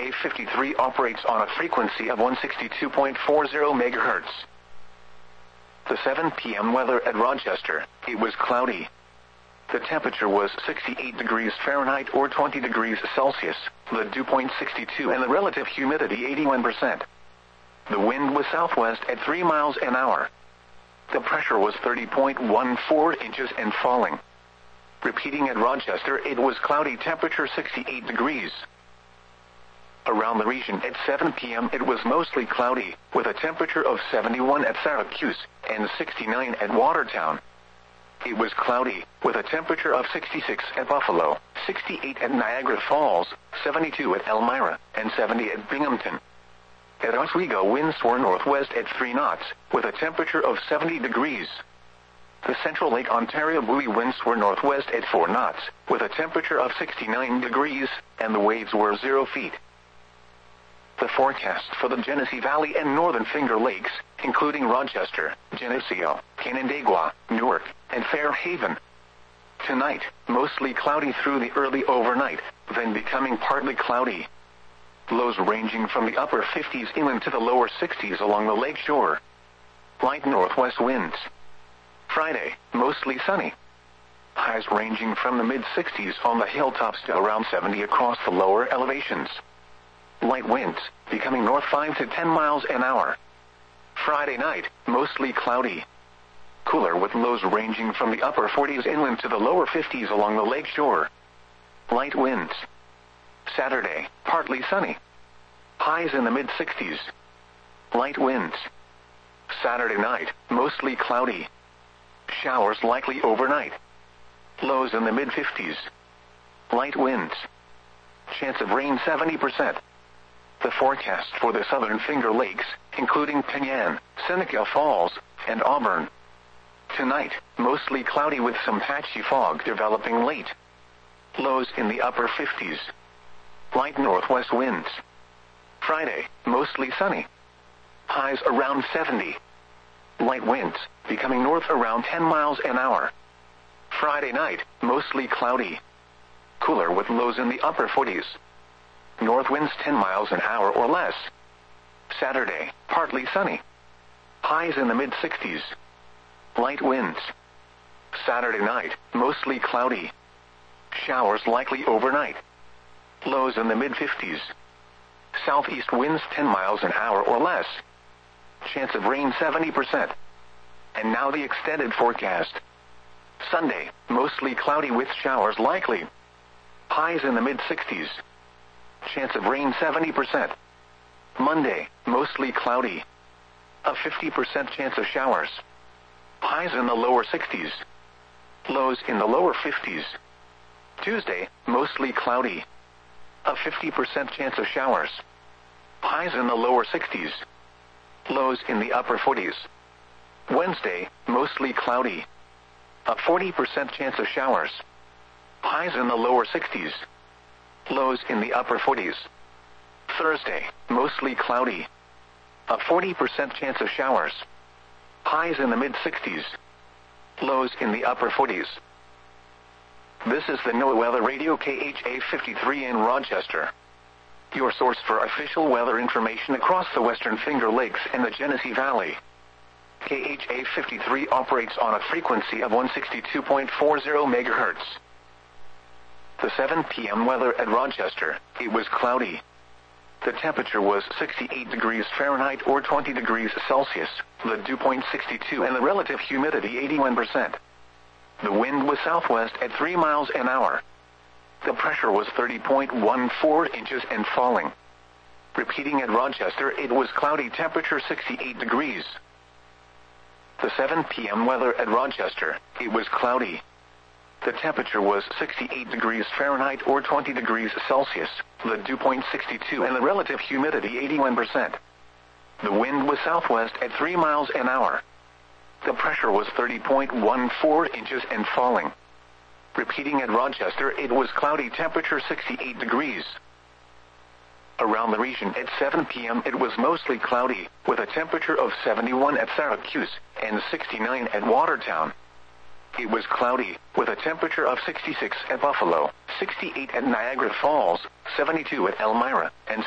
KHA-53 operates on a frequency of 162.40 MHz. The 7 p.m. weather at Rochester, it was cloudy. The temperature was 68 degrees Fahrenheit or 20 degrees Celsius, the dew point 62 and the relative humidity 81%. The wind was southwest at 3 miles an hour. The pressure was 30.14 inches and falling. Repeating at Rochester, it was cloudy, temperature 68 degrees. Around the region at 7 p.m. it was mostly cloudy, with a temperature of 71 at Syracuse and 69 at Watertown. It was cloudy, with a temperature of 66 at Buffalo, 68 at Niagara Falls, 72 at Elmira, and 70 at Binghamton. At Oswego, winds were northwest at 3 knots, with a temperature of 70 degrees. The Central Lake Ontario buoy winds were northwest at 4 knots, with a temperature of 69 degrees, and the waves were 0 feet. The forecast for the Genesee Valley and Northern Finger Lakes, including Rochester, Geneseo, Canandaigua, Newark, and Fairhaven. Tonight, mostly cloudy through the early overnight, then becoming partly cloudy. Lows ranging from the upper 50s inland to the lower 60s along the lake shore. Light northwest winds. Friday, mostly sunny. Highs ranging from the mid-60s on the hilltops to around 70 across the lower elevations. Light winds, becoming north 5 to 10 miles an hour. Friday night, mostly cloudy. Cooler with lows ranging from the upper 40s inland to the lower 50s along the lake shore. Light winds. Saturday, partly sunny. Highs in the mid-60s. Light winds. Saturday night, mostly cloudy. Showers likely overnight. Lows in the mid-50s. Light winds. Chance of rain 70%. The forecast for the Southern Finger Lakes, including Penyan, Seneca Falls, and Auburn. Tonight, mostly cloudy with some patchy fog developing late. Lows in the upper 50s. Light northwest winds. Friday, mostly sunny. Highs around 70. Light winds, becoming north around 10 miles an hour. Friday night, mostly cloudy. Cooler with lows in the upper 40s. North winds 10 miles an hour or less. Saturday, partly sunny. Highs in the mid-60s. Light winds. Saturday night, mostly cloudy. Showers likely overnight. Lows in the mid-50s. Southeast winds 10 miles an hour or less. Chance of rain 70%. And now the extended forecast. Sunday, mostly cloudy with showers likely. Highs in the mid-60s. Chance of rain 70%. Monday, mostly cloudy. A 50% chance of showers. Highs in the lower 60s. Lows in the lower 50s. Tuesday, mostly cloudy. A 50% chance of showers. Highs in the lower 60s. Lows in the upper 40s. Wednesday, mostly cloudy. A 40% chance of showers. Highs in the lower 60s. Lows in the upper 40s. Thursday, mostly cloudy. A 40% chance of showers. Highs in the mid-60s. Lows in the upper 40s. This is the NOAA Weather Radio KHA-53 in Rochester. Your source for official weather information across the Western Finger Lakes and the Genesee Valley. KHA-53 operates on a frequency of 162.40 MHz. The 7 p.m. weather at Rochester, it was cloudy. The temperature was 68 degrees Fahrenheit or 20 degrees Celsius, the dew point 62 and the relative humidity 81%. The wind was southwest at 3 miles an hour. The pressure was 30.14 inches and falling. Repeating at Rochester, it was cloudy, temperature 68 degrees. The 7 p.m. weather at Rochester, it was cloudy. The temperature was 68 degrees Fahrenheit or 20 degrees Celsius, the dew point 62 and the relative humidity 81%. The wind was southwest at 3 miles an hour. The pressure was 30.14 inches and falling. Repeating at Rochester, it was cloudy, temperature 68 degrees. Around the region at 7 p.m. it was mostly cloudy, with a temperature of 71 at Syracuse and 69 at Watertown. It was cloudy, with a temperature of 66 at Buffalo, 68 at Niagara Falls, 72 at Elmira, and